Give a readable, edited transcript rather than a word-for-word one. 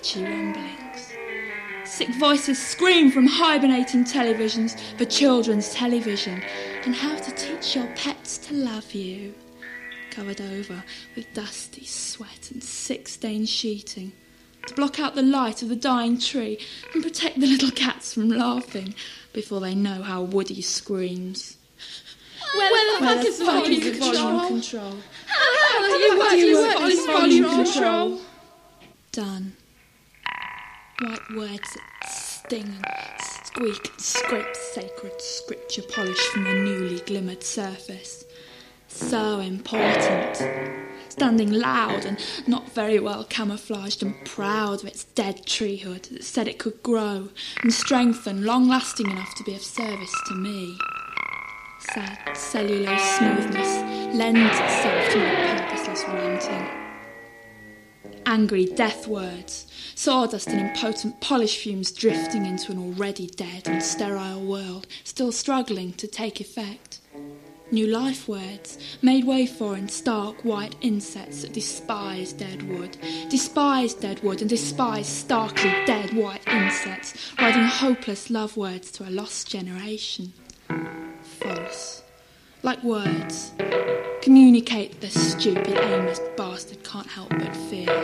sketchy rumblings. Sick voices scream from hibernating televisions for children's television, and how to teach your pets to love you, covered over with dusty sweat and sick-stained sheeting, to block out the light of the dying tree and protect the little cats from laughing before they know how Woody screams. Where the fuck is the volume control? How do you work this volume control? Done. White words that sting and squeak and scrape sacred scripture polished from a newly glimmered surface. So important. Standing loud and not very well camouflaged and proud of its dead treehood that said it could grow and strengthen long-lasting enough to be of service to me. Sad cellulose smoothness lends itself to my purposeless ranting. Angry death words, sawdust and impotent polish fumes drifting into an already dead and sterile world, still struggling to take effect. New life words, made way for in stark white insets that despise dead wood and despise starkly dead white insets, writing hopeless love words to a lost generation. False. Like words, communicate the stupid, aimless bastard can't help but fear.